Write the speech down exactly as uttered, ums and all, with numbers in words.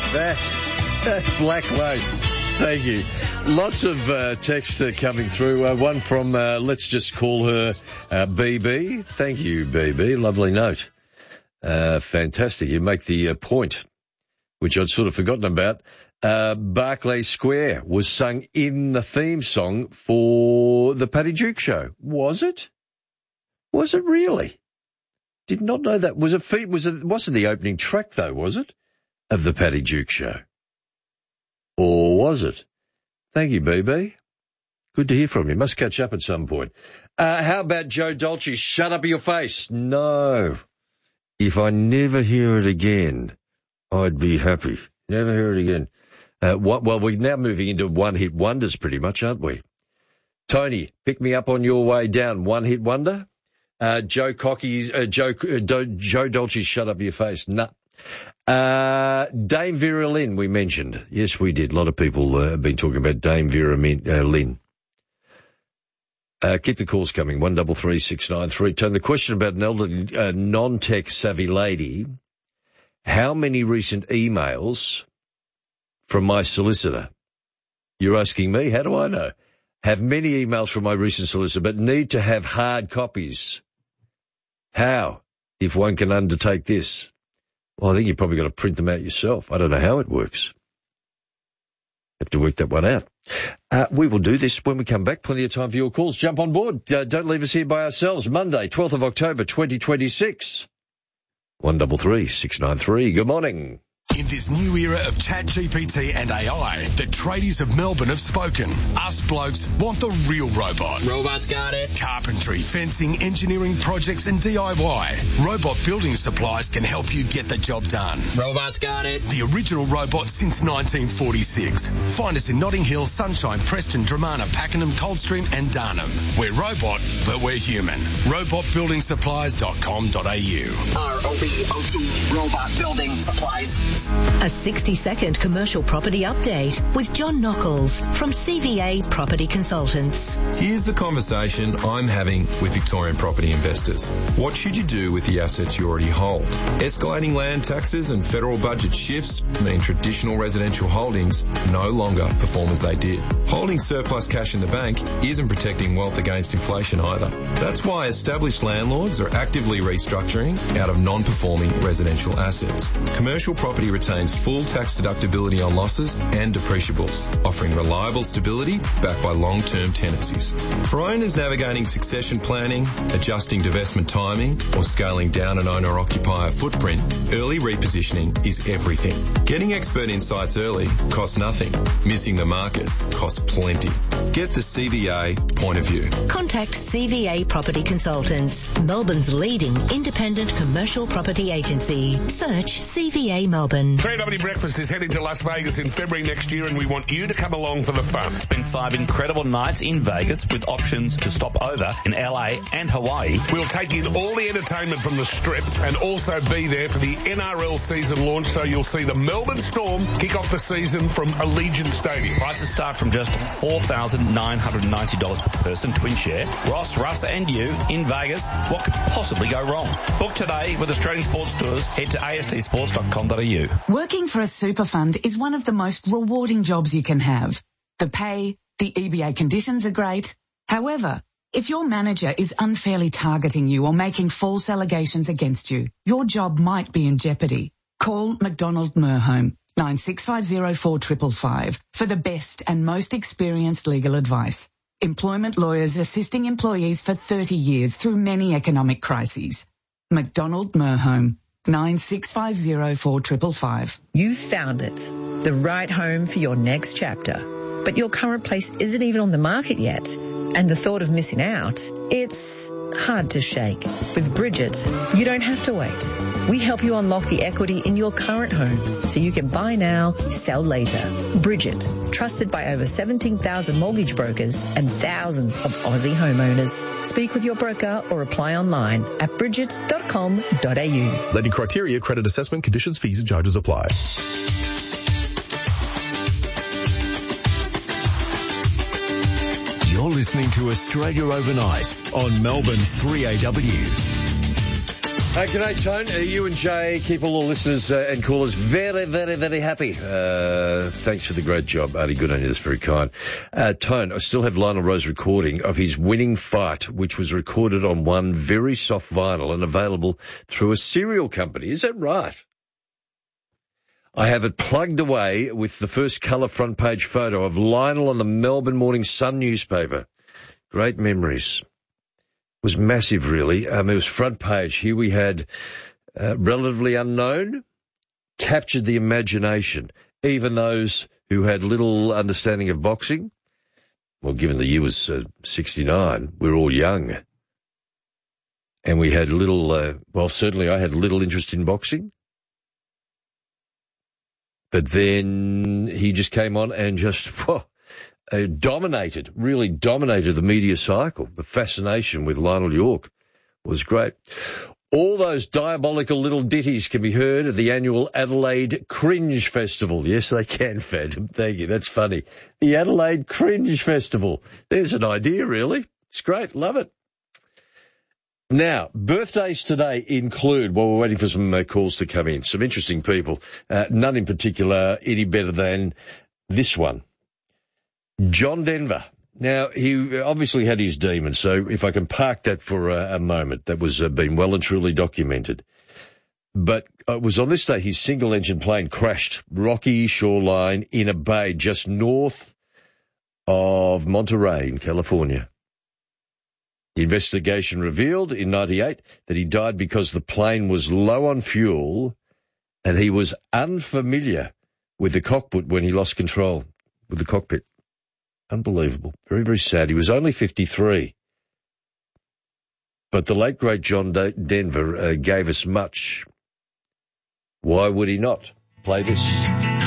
that, that black lace. Thank you. Lots of uh, text uh, coming through. Uh, one from, uh, let's just call her uh, B B. Thank you, B B. Lovely note. Uh, fantastic. You make the uh, point, which I'd sort of forgotten about. Uh, Barclay Square was sung in the theme song for the Paddy Duke show. Was it? Was it really? Did not know that. Was it, was it, wasn't the opening track though, was it? Of the Paddy Duke show. Or was it? Thank you, B B. Good to hear from you. Must catch up at some point. Uh, how about Joe Dolce? Shut up your face. No. If I never hear it again, I'd be happy. Never hear it again. Uh, what, well, we're now moving into one-hit wonders pretty much, aren't we? Tony, pick me up on your way down. One-hit wonder? Uh, Joe Cocky's, uh, Joe, uh, Do, Joe Dolce, shut up your face. Nah. Uh, Dame Vera Lynn, we mentioned. Yes, we did. A lot of people uh, have been talking about Dame Vera Min, uh, Lynn. Uh, keep the calls coming, one double three six nine three. Turn the question about an elderly, uh, non-tech savvy lady. How many recent emails from my solicitor? You're asking me, how do I know? Have many emails from my recent solicitor, but need to have hard copies. How, if one can undertake this? Well, I think you've probably got to print them out yourself. I don't know how it works. Have to work that one out. Uh, we will do this when we come back. Plenty of time for your calls. Jump on board. Uh, don't leave us here by ourselves. Monday, twelfth of October, twenty twenty-six. one double three six nine three. Good morning. In this new era of Chat G P T and A I, the tradies of Melbourne have spoken. Us blokes want the real robot. Robots got it. Carpentry, fencing, engineering projects and D I Y. Robot Building Supplies can help you get the job done. Robots got it. The original robot since nineteen forty-six. Find us in Notting Hill, Sunshine, Preston, Dramana, Pakenham, Coldstream and Darnham. We're robot, but we're human. robot building supplies dot com dot a u. R O B O T, Robot Building Supplies. A sixty-second commercial property update with John Nockels from C V A Property Consultants. Here's the conversation I'm having with Victorian property investors. What should you do with the assets you already hold? Escalating land taxes and federal budget shifts mean traditional residential holdings no longer perform as they did. Holding surplus cash in the bank isn't protecting wealth against inflation either. That's why established landlords are actively restructuring out of non-performing residential assets. Commercial property retains full tax deductibility on losses and depreciables, offering reliable stability backed by long-term tenancies. For owners navigating succession planning, adjusting divestment timing, or scaling down an owner-occupier footprint, early repositioning is everything. Getting expert insights early costs nothing. Missing the market costs plenty. Get the C V A point of view. Contact C V A Property Consultants, Melbourne's leading independent commercial property agency. Search C V A Melbourne. three W Breakfast is heading to Las Vegas in February next year, and we want you to come along for the fun. Spend five incredible nights in Vegas with options to stop over in L A and Hawaii. We'll take in all the entertainment from the Strip and also be there for the N R L season launch, so you'll see the Melbourne Storm kick off the season from Allegiant Stadium. Prices start from just four thousand nine hundred ninety dollars per person, twin share. Ross, Russ and you in Vegas. What could possibly go wrong? Book today with Australian Sports Tours. Head to A S T sports dot com dot a u. Working for a super fund is one of the most rewarding jobs you can have. The pay, the E B A conditions are great. However, if your manager is unfairly targeting you or making false allegations against you, your job might be in jeopardy. Call McDonald Merhome, nine six five zero four five five five, for the best and most experienced legal advice. Employment lawyers assisting employees for thirty years through many economic crises. McDonald Merhome, nine six five zero four five five five. You found it, the right home for your next chapter. But your current place isn't even on the market yet. And the thought of missing out, it's hard to shake. With Bridget, you don't have to wait. We help you unlock the equity in your current home so you can buy now, sell later. Bridget, trusted by over seventeen thousand mortgage brokers and thousands of Aussie homeowners. Speak with your broker or apply online at bridget dot com dot a u. Lending criteria, credit assessment, conditions, fees and charges apply. You're listening to Australia Overnight on Melbourne's three A W. Uh, g'day, Tone. Uh, you and Jay keep all the listeners uh, and callers very, very, very happy. Uh, thanks for the great job, Artie. Good on you. That's very kind. Uh, Tone, I still have Lionel Rowe's recording of his winning fight, which was recorded on one very soft vinyl and available through a cereal company. Is that right? I have it plugged away with the first colour front page photo of Lionel on the Melbourne Morning Sun newspaper. Great memories. Was massive, really. Um, it was front page. Here we had uh, relatively unknown, captured the imagination, even those who had little understanding of boxing. Well, given the year was uh, sixty-nine, we were all young. And we had little, uh, well, certainly I had little interest in boxing. But then he just came on and just, whoa, Uh, dominated, really dominated the media cycle. The fascination with Lionel York was great. All those diabolical little ditties can be heard at the annual Adelaide Cringe Festival. Yes, they can, Phantom. Thank you. That's funny. The Adelaide Cringe Festival. There's an idea, really. It's great. Love it. Now, birthdays today include, while we're waiting for some uh, calls to come in, some interesting people. Uh, none in particular any better than this one. John Denver. Now, he obviously had his demons, so if I can park that for a, a moment, that was uh, been well and truly documented. But it was on this day his single-engine plane crashed rocky shoreline in a bay just north of Monterey in California. The investigation revealed in ninety-eight that he died because the plane was low on fuel and he was unfamiliar with the cockpit when he lost control with the cockpit. Unbelievable. Very, very sad. He was only fifty-three. But the late, great John De- Denver uh, gave us much. Why would he not? Play this.